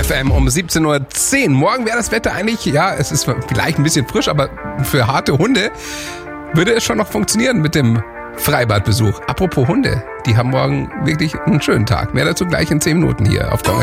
FM um 17.10 Uhr. Morgen wäre das Wetter eigentlich, ja, es ist vielleicht ein bisschen frisch, aber für harte Hunde würde es schon noch funktionieren mit dem Freibadbesuch. Apropos Hunde, die haben morgen wirklich einen schönen Tag. Mehr dazu gleich in 10 Minuten hier auf Gong